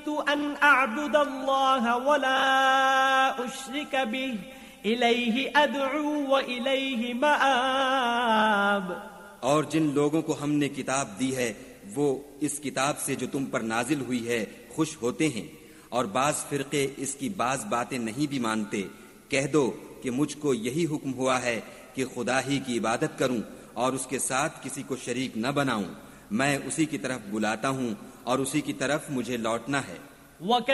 अन अअबुदल्लाह वला उश्रिक बिही इलैहि अदउ व इलैहि मआब। और जिन लोगों को हमने किताब दी है वो इस किताब से जो तुम पर नाजिल हुई है खुश होते हैं, और बाज फिरके इसकी बाज बातें नहीं भी मानते। कह दो कि मुझको यही हुक्म हुआ है कि खुदा ही की इबादत करूं और उसके साथ किसी को शरीक न बनाऊं। मैं उसी की तरफ बुलाता हूं और उसी की तरफ मुझे लौटना है।